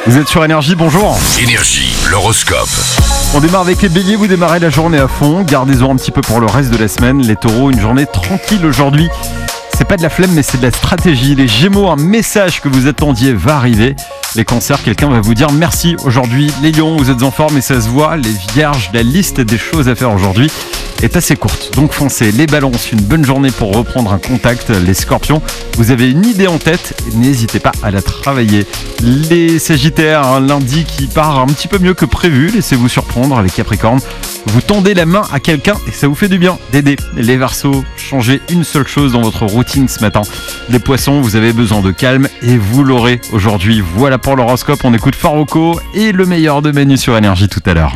Vous êtes sur Énergie, bonjour. Énergie, l'horoscope. On démarre avec les béliers, vous démarrez la journée à fond. Gardez-en un petit peu pour le reste de la semaine. Les taureaux, une journée tranquille aujourd'hui. C'est pas de la flemme mais c'est de la stratégie. Les gémeaux, un message que vous attendiez va arriver. Les cancers, quelqu'un va vous dire merci aujourd'hui. Les lions, vous êtes en forme et ça se voit. Les vierges, la liste des choses à faire aujourd'hui est assez courte, donc foncez. Les balances, une bonne journée pour reprendre un contact. Les scorpions, vous avez une idée en tête, n'hésitez pas à la travailler. Les sagittaires, un lundi qui part un petit peu mieux que prévu, laissez-vous surprendre. Les capricornes, vous tendez la main à quelqu'un et ça vous fait du bien d'aider. Les verseaux, changez une seule chose dans votre routine ce matin. Les poissons, vous avez besoin de calme et vous l'aurez aujourd'hui. Voilà pour l'horoscope, on écoute Faroko et le meilleur de Manu sur Énergie tout à l'heure.